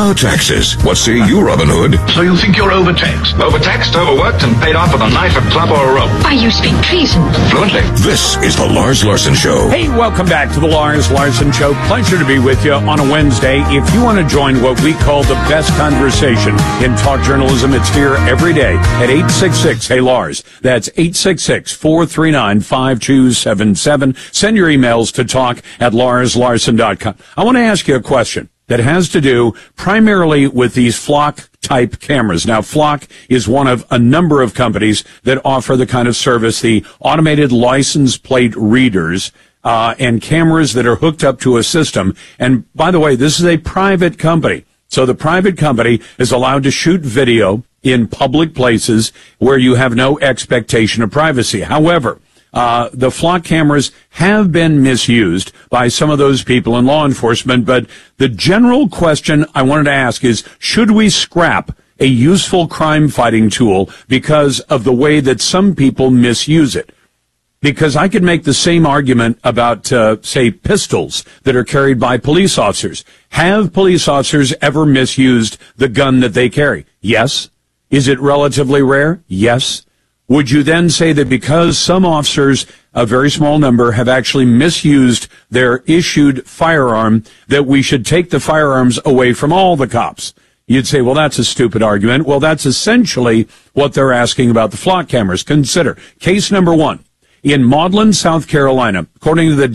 Now taxes. What say you, Robin Hood? So you think you're overtaxed? Overtaxed, overworked, and paid off with a knife, a club, or a rope. Why, you speak treason. Fluently. This is the Lars Larson Show. Hey, welcome back to the Lars Larson Show. Pleasure to be with you on a Wednesday. If you want to join what we call the best conversation in talk journalism, it's here every day at 866-HEY-LARS. That's 866-439-5277. Send your emails to talk@larslarson.com. I want to ask you a question that has to do primarily with these Flock-type cameras. Now, Flock is one of a number of companies that offer the kind of service, the automated license plate readers, and cameras that are hooked up to a system. And by the way, this is a private company. So the private company is allowed to shoot video in public places where you have no expectation of privacy. However, the Flock cameras have been misused by some of those people in law enforcement, but the general question I wanted to ask is, should we scrap a useful crime-fighting tool because of the way that some people misuse it? Because I could make the same argument about, say, pistols that are carried by police officers. Have police officers ever misused the gun that they carry? Yes. Is it relatively rare? Yes. Would you then say that because some officers, a very small number, have actually misused their issued firearm, that we should take the firearms away from all the cops? You'd say, well, that's a stupid argument. Well, that's essentially what they're asking about the Flock cameras. Consider case number one. In Maudlin, South Carolina, according to the